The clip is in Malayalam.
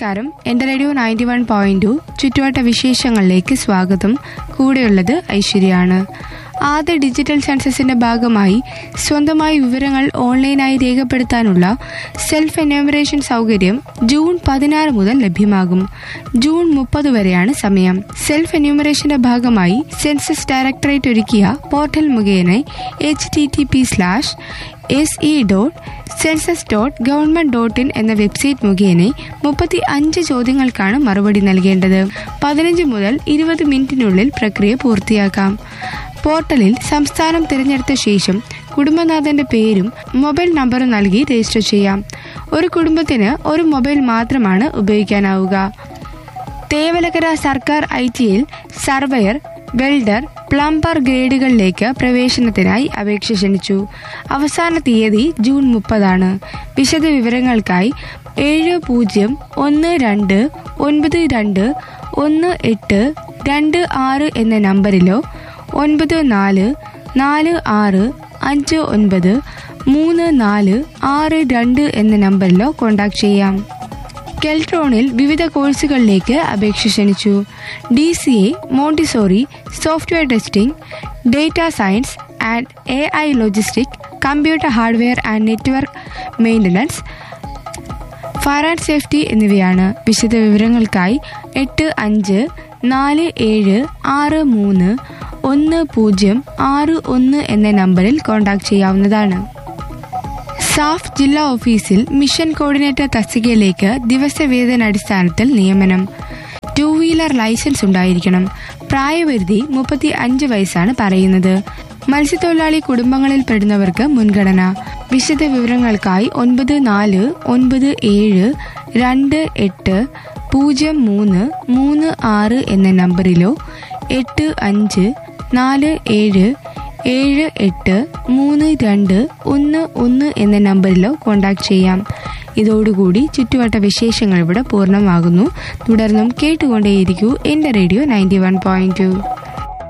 നമസ്കാരം. എൻ്റെ റേഡിയോ 91.2 ചുറ്റുവട്ട വിശേഷങ്ങളിലേക്ക് സ്വാഗതം. കൂടെയുള്ളത് ഐശ്വര്യാണ്. ആദ്യ ഡിജിറ്റൽ സെൻസസിന്റെ ഭാഗമായി സ്വന്തമായി വിവരങ്ങൾ ഓൺലൈനായി രേഖപ്പെടുത്താനുള്ള സെൽഫ് എന്യൂമറേഷൻ സൗകര്യം ജൂൺ 16 മുതൽ ലഭ്യമാകും. ജൂൺ 30 വരെയാണ് സമയം. സെൽഫ് എന്യൂമറേഷന്റെ ഭാഗമായി സെൻസസ് ഡയറക്ടറേറ്റ് ഒരുക്കിയ പോർട്ടൽ മുഖേന https:/se.census.government.in എന്ന വെബ്സൈറ്റ് മുഖേന 35 ചോദ്യങ്ങൾക്കാണ് മറുപടി നൽകേണ്ടത്. 15 മുതൽ 20 മിനിറ്റിനുള്ളിൽ പ്രക്രിയ പൂർത്തിയാക്കാം. പോർട്ടലിൽ സംസ്ഥാനം തിരഞ്ഞെടുത്ത ശേഷം കുടുംബനാഥന്റെ പേരും മൊബൈൽ നമ്പറും നൽകി രജിസ്റ്റർ ചെയ്യാം. ഒരു കുടുംബത്തിന് ഒരു മൊബൈൽ മാത്രമാണ് ഉപയോഗിക്കാനാവുക. തേവലക്കര സർക്കാർ ITയിൽ സർവേയർ, വെൽഡർ, പ്ലംബർ ഗ്രേഡുകളിലേക്ക് പ്രവേശനത്തിനായി അപേക്ഷ ക്ഷണിച്ചു. അവസാന തീയതി ജൂൺ 30 വിശദ വിവരങ്ങൾക്കായി 7012921826 എന്ന നമ്പറിലോ 9446593462 എന്ന നമ്പറിലോ കോൺടാക്ട് ചെയ്യാം. കെൽട്രോണിൽ വിവിധ കോഴ്സുകളിലേക്ക് അപേക്ഷ ക്ഷണിച്ചു. DCA, Montessori, software testing, data science and AI logistic, computer hardware and network maintenance, fire and safety എന്നിവയാണ്. വിശദ വിവരങ്ങൾക്കായി 8547631061 എന്ന നമ്പറിൽ കോൺടാക്ട് ചെയ്യാവുന്നതാണ്. സാഫ് ജില്ലാ ഓഫീസിൽ മിഷൻ കോർഡിനേറ്റർ തസ്തികയിലേക്ക് ദിവസവേതനാടിസ്ഥാനത്തിൽ നിയമനം. 2 വീലർ ലൈസൻസ് ഉണ്ടായിരിക്കണം. പ്രായപരിധി 35 വയസ്സാണ് പറയുന്നത്. മത്സ്യത്തൊഴിലാളി കുടുംബങ്ങളിൽ പെടുന്നവർക്ക് മുൻഗണന. വിശദ വിവരങ്ങൾക്കായി 9497280336 എന്ന നമ്പറിലോ 8547783211 എന്ന നമ്പറിലോ കോൺടാക്ട് ചെയ്യാം. ഇതോടുകൂടി ചുറ്റുവട്ട വിശേഷങ്ങൾ ഇവിടെ പൂർണ്ണമാകുന്നു. തുടർന്നും കേട്ടുകൊണ്ടേയിരിക്കൂ എൻ്റെ റേഡിയോ 91.2.